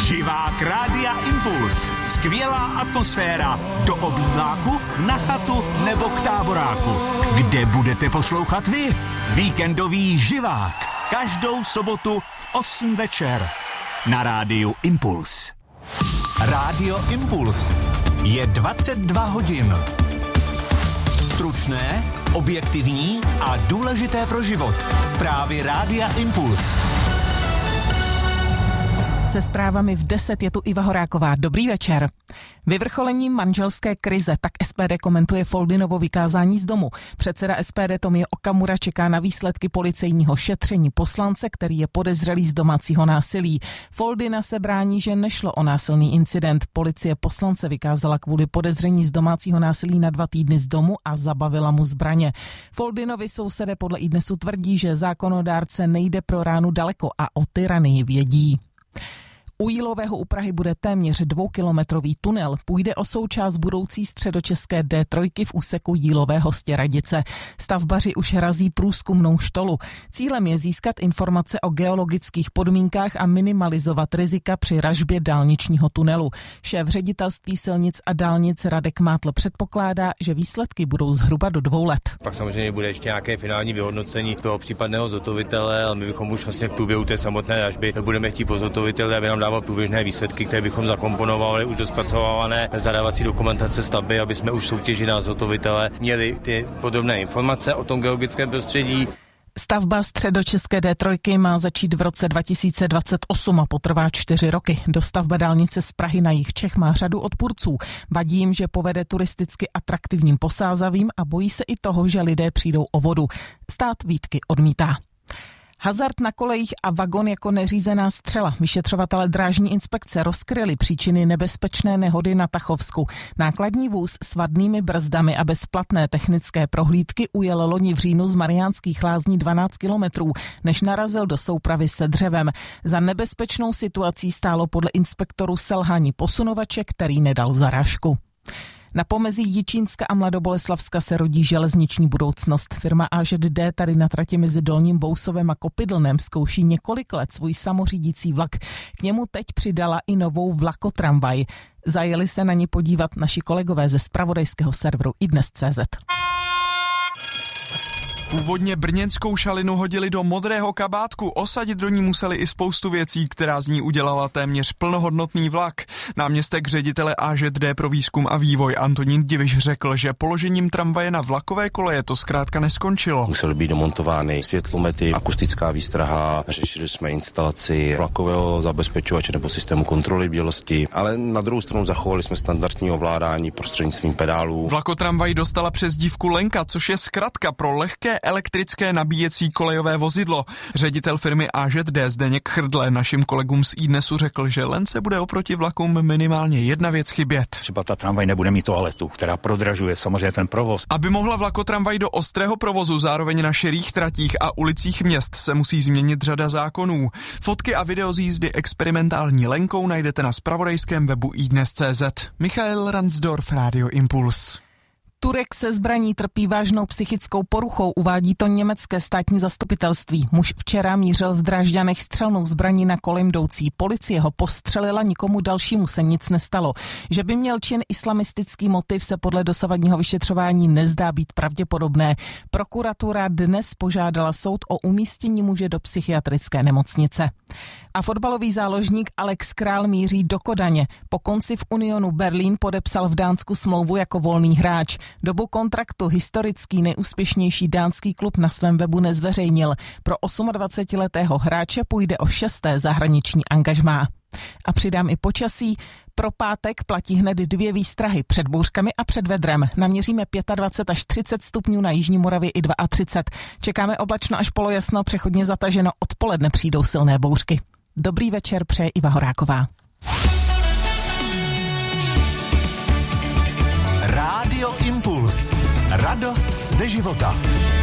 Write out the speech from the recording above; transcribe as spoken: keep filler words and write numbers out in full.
Živák Rádia Impuls. Skvělá atmosféra. Do obýváku, na chatu nebo k táboráku. Kde budete poslouchat vy? Víkendový živák. Každou sobotu v osm večer. Na Rádiu Impuls. Rádio Impuls. Je dvacet dva hodin. Stručné, objektivní a důležité pro život. Zprávy Rádia Impuls. Se zprávami v deset je tu Iva Horáková. Dobrý večer. Vyvrcholením manželské krize, tak S P D komentuje Foldynovo vykázání z domu. Předseda S P D Tomio Okamura čeká na výsledky policejního šetření poslance, který je podezřelý z domácího násilí. Foldyna se brání, že nešlo o násilný incident. Policie poslance vykázala kvůli podezření z domácího násilí na dva týdny z domu a zabavila mu zbraně. Foldynovi sousedé podle iDnesu tvrdí, že zákonodárce nejde pro ránu daleko a o tyranii vědí. U Jílového u Prahy bude téměř dvoukilometrový tunel. Půjde o součást budoucí středočeské D tři v úseku Jílového Stěradice. Stavbaři už razí průzkumnou štolu. Cílem je získat informace o geologických podmínkách a minimalizovat rizika při ražbě dálničního tunelu. Šéf ředitelství silnic a dálnic Radek Mátl předpokládá, že výsledky budou zhruba do dvou let. Pak samozřejmě bude ještě nějaké finální vyhodnocení toho případného zhotovitele, ale my bychom už vlastně v průběhu té samotné ražby budeme chtít po zhotoviteli, aby nám dával průběžné výsledky, které bychom zakomponovali už do zpracované zadávací dokumentace stavby, aby jsme už soutěži na zhotovitele měli ty podrobné informace o tom geologickém prostředí. Stavba středočeské D tři má začít v roce dva tisíce dvacet osm a potrvá čtyři roky. Dostavba dálnice z Prahy na jih Čech má řadu odpůrců. Vadí jim, že povede turisticky atraktivním Posázavím a bojí se i toho, že lidé přijdou o vodu. Stát výtky odmítá. Hazard na kolejích a vagon jako neřízená střela. Vyšetřovatelé drážní inspekce rozkryli příčiny nebezpečné nehody na Tachovsku. Nákladní vůz s vadnými brzdami a bez platné technické prohlídky ujel loni v říjnu z Mariánských Lázní dvanáct kilometrů, než narazil do soupravy se dřevem. Za nebezpečnou situací stálo podle inspektorů selhání posunovače, který nedal zarážku. Na pomezí Jičínska a Mladoboleslavska se rodí železniční budoucnost. Firma A Ž D tady na trati mezi Dolním Bousovem a Kopidlnem zkouší několik let svůj samořídící vlak. K němu teď přidala i novou vlakotramvaj. Zajeli se na ní podívat naši kolegové ze zpravodajského serveru iDnes tečka cé zet. Původně brněnskou šalinu hodili do modrého kabátku, osadit do ní museli i spoustu věcí, která z ní udělala téměř plnohodnotný vlak. Náměstek ředitele A Ž D pro výzkum a vývoj Antonín Diviš řekl, že položením tramvaje na vlakové koleje to zkrátka neskončilo. Musely být demontovány světlomety, akustická výstraha, řešili jsme instalaci vlakového zabezpečovače nebo systému kontroly bdělosti, ale na druhou stranu zachovali jsme standardní ovládání prostřednictvím pedálů. Vlakotramvaj dostala přezdívku Lenka, což je zkratka pro lehké elektrické nabíjecí kolejové vozidlo. Ředitel firmy A Ž D Zdeněk Chrdle našim kolegům z iDnesu řekl, že Lence bude oproti vlakům minimálně jedna věc chybět. Třeba ta tramvaj nebude mít toaletu, která prodražuje samozřejmě ten provoz. Aby mohla vlakotramvaj do ostrého provozu zároveň na širých tratích a ulicích měst se musí změnit řada zákonů. Fotky a video z jízdy experimentální Lenkou najdete na zpravodajském webu iDnes tečka cé zet. Michael Ransdorf, Rádio Impuls. Turek se zbraní trpí vážnou psychickou poruchou, uvádí to německé státní zastupitelství. Muž včera mířil v Drážďanech střelnou zbraní na kolem jdoucí. Policie ho postřelila, nikomu dalšímu se nic nestalo. Že by měl čin islamistický motiv, se podle dosavadního vyšetřování nezdá být pravděpodobné. Prokuratura dnes požádala soud o umístění muže do psychiatrické nemocnice. A fotbalový záložník Alex Král míří do Kodaně. Po konci v Unionu Berlín podepsal v Dánsku smlouvu jako volný hráč. Dobu kontraktu historický nejúspěšnější dánský klub na svém webu nezveřejnil. Pro dvacetiosmiletého hráče půjde o šesté zahraniční angažmá. A přidám i počasí. Pro pátek platí hned dvě výstrahy před bouřkami a před vedrem. Naměříme dvacet pět až třicet stupňů na jižní Moravě i třicet dva. Čekáme oblačno až polojasno, přechodně zataženo, odpoledne přijdou silné bouřky. Dobrý večer přeje Iva Horáková. Rádio Impuls. Radost ze života.